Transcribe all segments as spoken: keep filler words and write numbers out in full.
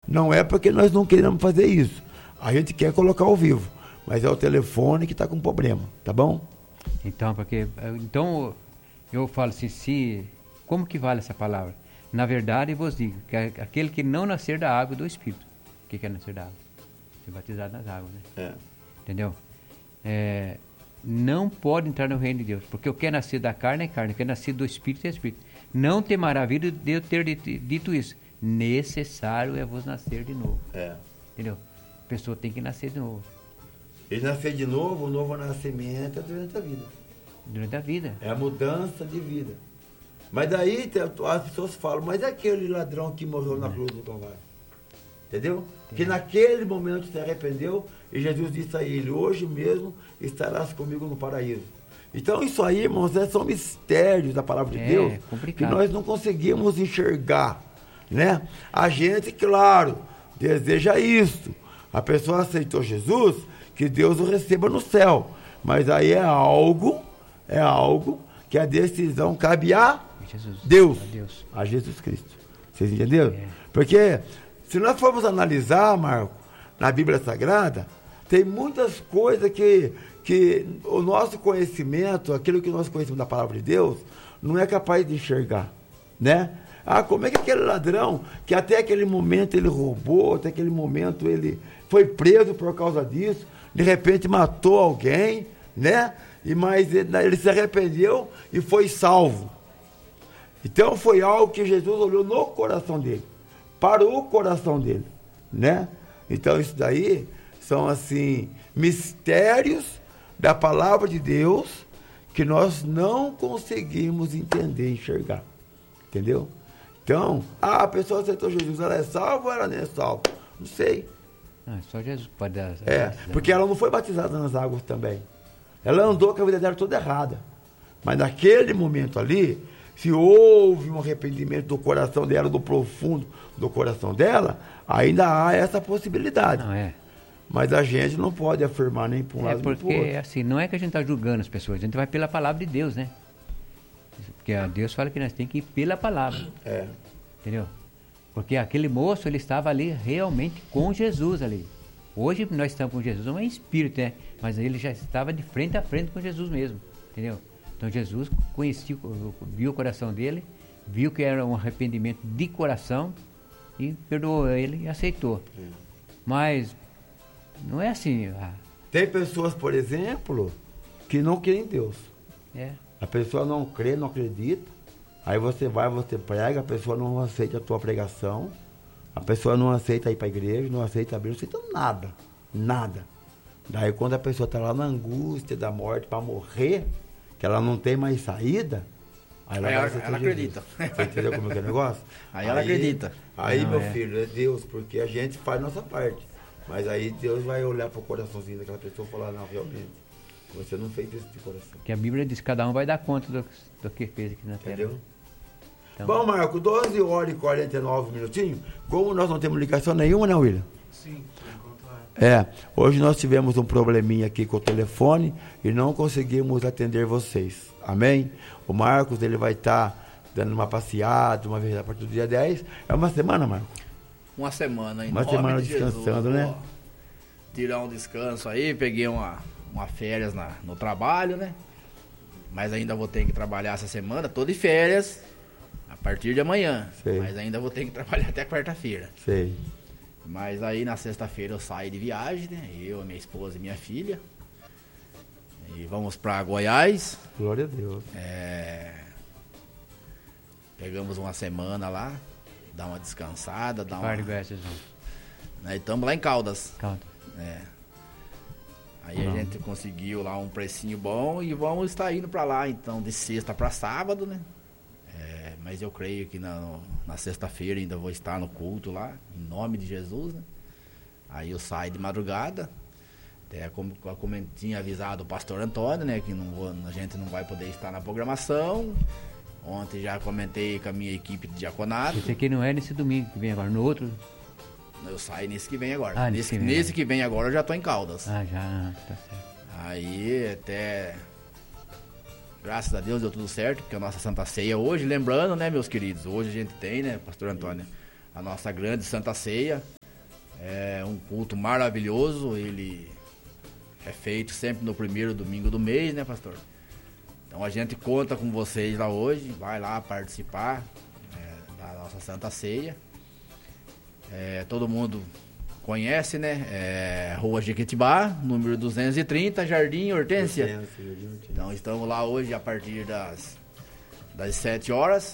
Não é porque nós não queremos fazer isso. A gente quer colocar ao vivo, mas é o telefone que está com problema, tá bom? Então, porque, então eu falo assim, se, como que vale essa palavra? Na verdade, eu vos digo, que aquele que não nascer da água e do Espírito, o que, que é nascer da água? Ser batizado nas águas, né? É. Entendeu? É, não pode entrar no reino de Deus, porque o que é nascido da carne é carne, o que é nascido do Espírito é Espírito. Não tem maravilha de eu ter dito isso. Necessário é vos nascer de novo. É. Entendeu? A pessoa tem que nascer de novo. E nascer de novo, o novo nascimento é durante a vida. Durante a vida. É a mudança de vida. Mas daí as pessoas falam, mas é aquele ladrão que morreu na cruz do Calvário. Entendeu? Que naquele momento se arrependeu e Jesus disse a ele, hoje mesmo estarás comigo no paraíso. Então isso aí, irmãos, é, são mistérios da palavra de é, Deus complicado. que nós não conseguimos enxergar, né? A gente, claro, deseja isso. A pessoa aceitou Jesus, que Deus o receba no céu. Mas aí é algo, é algo que a decisão cabe a Jesus, Deus, a Deus, a Jesus Cristo. Vocês entenderam? É. Porque se nós formos analisar, Marco, na Bíblia Sagrada, tem muitas coisas que, que o nosso conhecimento, aquilo que nós conhecemos da palavra de Deus, não é capaz de enxergar, né? Ah, como é que aquele ladrão, que até aquele momento ele roubou, até aquele momento ele foi preso por causa disso, de repente matou alguém, né? E, mas ele, ele se arrependeu e foi salvo. Então foi algo que Jesus olhou no coração dele, para o coração dele, né? Então isso daí são assim mistérios da palavra de Deus que nós não conseguimos entender, enxergar, entendeu? Então, ah, a pessoa aceitou Jesus, ela é salva ou ela não é salva? Não sei. Ah, só Jesus pode dar. É, porque ela não foi batizada nas águas também. Ela andou com a vida dela toda errada. Mas naquele momento ali, se houve um arrependimento do coração dela, do profundo do coração dela, ainda há essa possibilidade. Não, é. Mas a gente não pode afirmar nem para um É lado nem para o porque, outro. assim, não é que a gente está julgando as pessoas, a gente vai pela palavra de Deus, né? Porque a Deus fala que nós temos que ir pela palavra. É. Entendeu? Porque aquele moço, ele estava ali realmente com Jesus ali. Hoje nós estamos com Jesus, não é espírito, né? Mas ele já estava de frente a frente com Jesus mesmo, entendeu? Então Jesus conhecia, viu o coração dele, viu que era um arrependimento de coração e perdoou ele e aceitou. É. Mas não é assim. Ah. Tem pessoas, por exemplo, que não querem Deus. É. A pessoa não crê, não acredita. Aí você vai, você prega, a pessoa não aceita a tua pregação. A pessoa não aceita ir para a igreja, não aceita abrir, não aceita nada. Nada. Daí quando a pessoa está lá na angústia da morte para morrer, que ela não tem mais saída, aí ela, aí ela, ela acredita. Você entendeu como é que é o negócio? Aí, aí ela acredita. Aí, não, meu é. filho, é Deus, porque a gente faz nossa parte. Mas aí Deus vai olhar para o coraçãozinho daquela pessoa e falar, não, realmente, você não fez isso de coração. Que a Bíblia diz que cada um vai dar conta do, do que fez aqui na terra. Entendeu? Então, bom, Marco, doze horas e quarenta e nove minutinhos. Como nós não temos ligação nenhuma, né, William? Sim, por enquanto é. É, hoje nós tivemos um probleminha aqui com o telefone e não conseguimos atender vocês. Amém? O Marcos, ele vai estar tá dando uma passeada, uma vez a partir do dia dez. É uma semana, Marco? Uma semana, hein? Uma semana de descansando, Jesus, né? Ó, tirar um descanso aí, peguei uma, uma férias na, no trabalho, né? Mas ainda vou ter que trabalhar essa semana, tô de férias. A partir de amanhã, sei. Mas ainda vou ter que trabalhar até quarta-feira. Sei. Mas aí na sexta-feira eu saio de viagem, né? Eu, minha esposa e minha filha. E vamos pra Goiás. Glória a Deus. É... Pegamos uma semana lá, dar uma descansada, dar uma... Né? E estamos lá em Caldas. Caldas. É. Aí Não. a gente conseguiu lá um precinho bom e vamos estar indo pra lá, então, de sexta pra sábado, né? É, mas eu creio que na, na sexta-feira ainda vou estar no culto lá, em nome de Jesus, né? Aí eu saio de madrugada, até como, como eu tinha avisado o pastor Antônio, né? Que não vou, a gente não vai poder estar na programação. Ontem já comentei com a minha equipe de diaconato. Esse aqui não é nesse domingo que vem agora, no outro? Eu saio nesse que vem agora. Ah, nesse, que vem nesse agora. que vem agora eu já tô em Caldas. Ah, já, tá certo. Aí até... Graças a Deus deu tudo certo, porque a nossa Santa Ceia hoje, lembrando, né, meus queridos, hoje a gente tem, né, pastor Antônio, a nossa grande Santa Ceia, É um culto maravilhoso, ele é feito sempre no primeiro domingo do mês, né, pastor? Então a gente conta com vocês lá hoje, vai lá participar é, da nossa Santa Ceia. É, todo mundo conhece, né? É, Rua Jequitibá, número duzentos e trinta, Jardim Hortência. Então estamos lá hoje a partir das, das sete horas.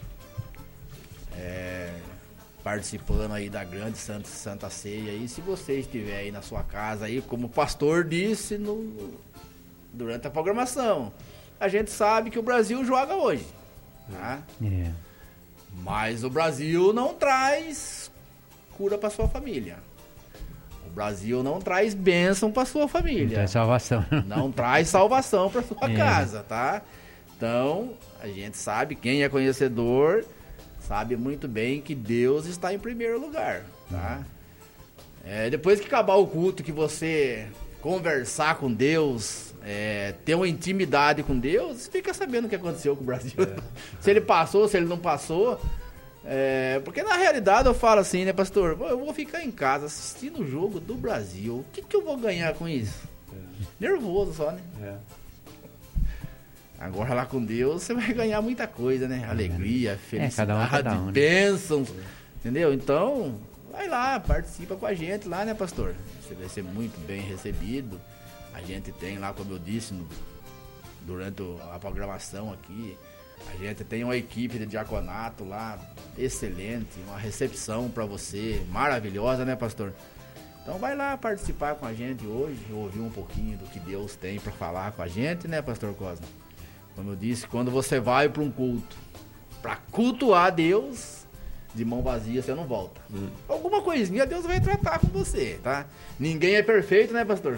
É, participando aí da grande Santa, Santa Ceia. E se você estiver aí na sua casa, aí, como o pastor disse no, durante a programação, a gente sabe que o Brasil joga hoje. Tá? É. Mas o Brasil não traz cura para sua família. O Brasil não traz bênção para sua família. Não traz salvação. Não traz salvação para sua É. casa, tá? Então, a gente sabe, quem é conhecedor sabe muito bem que Deus está em primeiro lugar, tá? É, depois que acabar o culto, que você conversar com Deus, é, ter uma intimidade com Deus, você fica sabendo o que aconteceu com o Brasil. É. Se ele passou, se ele não passou. É, porque na realidade eu falo assim, né, pastor? Eu vou ficar em casa assistindo o jogo do Brasil. O que, que eu vou ganhar com isso? É. Nervoso só, né? É. Agora lá com Deus você vai ganhar muita coisa, né? Alegria, felicidade, é, cada um, cada um, né? Bênçãos, entendeu? Então, vai lá, participa com a gente lá, né, pastor? Você vai ser muito bem recebido. A gente tem lá, como eu disse, no, durante a programação aqui, a gente tem uma equipe de diaconato lá, excelente, uma recepção para você, maravilhosa, né, pastor? Então vai lá participar com a gente hoje, ouvir um pouquinho do que Deus tem para falar com a gente, né, pastor Cosmo? Como eu disse, quando você vai para um culto, para cultuar Deus, de mão vazia você não volta. Hum. Alguma coisinha Deus vai tratar com você, tá? Ninguém é perfeito, né, pastor?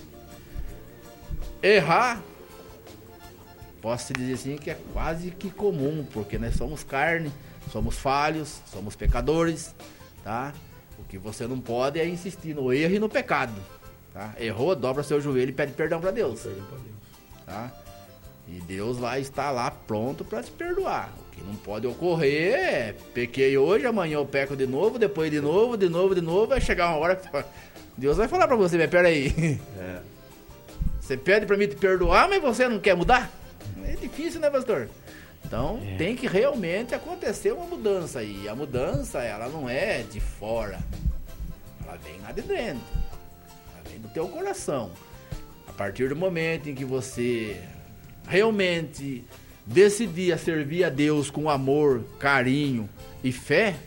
É. Errar, posso te dizer assim que é quase que comum, porque nós somos carne, somos falhos, somos pecadores, tá? O que você não pode é insistir no erro e no pecado, tá? Errou, dobra seu joelho e pede perdão para Deus, tá? E Deus vai estar lá pronto para te perdoar. O que não pode ocorrer é, pequei hoje, amanhã eu peco de novo, depois de novo, de novo, de novo, vai chegar uma hora que Deus vai falar para você, mas peraí, é. Você pede para mim te perdoar, mas você não quer mudar? É difícil, né, pastor? Então, é. Tem que realmente acontecer uma mudança. E a mudança, ela não é de fora. Ela vem lá de dentro. Ela vem do teu coração. A partir do momento em que você realmente decidir a servir a Deus com amor, carinho e fé,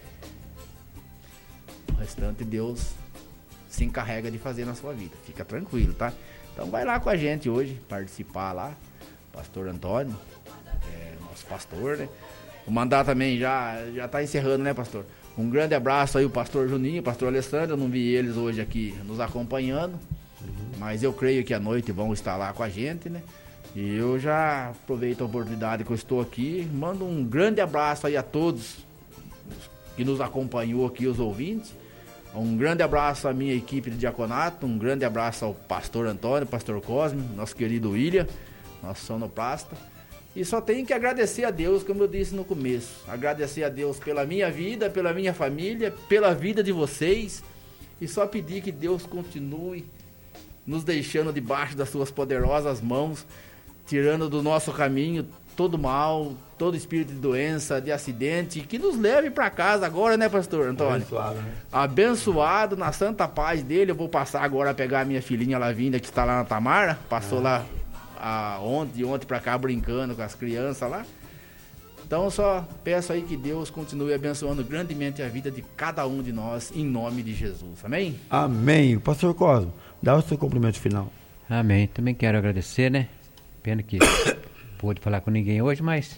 o restante Deus se encarrega de fazer na sua vida. Fica tranquilo, tá? Então vai lá com a gente hoje, participar lá. Pastor Antônio, é, nosso pastor, né? O mandato também já já está encerrando, né, pastor? Um grande abraço aí o pastor Juninho, o pastor Alessandro. Eu não vi eles hoje aqui nos acompanhando, uhum. Mas eu creio que à noite vão estar lá com a gente, né? E eu já aproveito a oportunidade que eu estou aqui, mando um grande abraço aí a todos que nos acompanhou aqui, os ouvintes. Um grande abraço à minha equipe de diaconato, um grande abraço ao pastor Antônio, pastor Cosme, nosso querido William, nosso sonoplasta. E só tenho que agradecer a Deus, como eu disse no começo. Agradecer a Deus pela minha vida, pela minha família, pela vida de vocês. E só pedir que Deus continue nos deixando debaixo das suas poderosas mãos, tirando do nosso caminho todo mal, todo espírito de doença, de acidente, que nos leve para casa agora, né, pastor Antônio? Abençoado, né? Abençoado, na santa paz dele. Eu vou passar agora a pegar a minha filhinha Lavínia, que está lá na Tamara. Passou ah. lá a, ontem, ontem para cá, brincando com as crianças lá. Então, só peço aí que Deus continue abençoando grandemente a vida de cada um de nós, em nome de Jesus. Amém? Amém. Pastor Cosmo, dá o seu cumprimento final. Amém. Também quero agradecer, né? Pena que pude falar com ninguém hoje, mas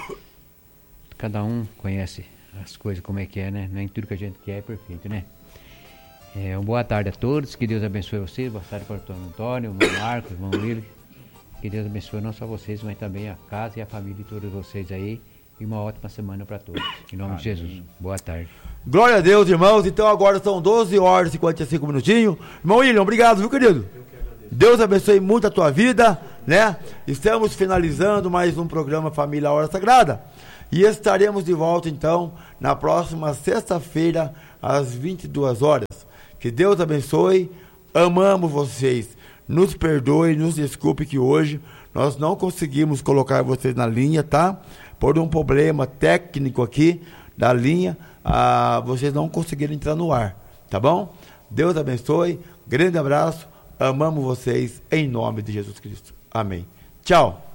cada um conhece as coisas como é que é, né? Nem tudo que a gente quer é perfeito, né? É, uma boa tarde a todos, que Deus abençoe vocês. Boa tarde para o Antônio Antônio, o irmão Marcos, o irmão Willi. Que Deus abençoe não só vocês, mas também a casa e a família de todos vocês aí. E uma ótima semana para todos. Em nome Amém. De Jesus. Boa tarde. Glória a Deus, irmãos. Então agora são doze horas e cinquenta e cinco minutinhos. Irmão William, obrigado, viu, querido? Deus abençoe muito a tua vida, né? Estamos finalizando mais um programa Família Hora Sagrada. E estaremos de volta, então, na próxima sexta-feira, às vinte e duas horas. Que Deus abençoe. Amamos vocês. Nos perdoe, nos desculpe que hoje nós não conseguimos colocar vocês na linha, tá? Por um problema técnico aqui da linha, ah, vocês não conseguiram entrar no ar, tá bom? Deus abençoe. Grande abraço. Amamos vocês em nome de Jesus Cristo. Amém. Tchau.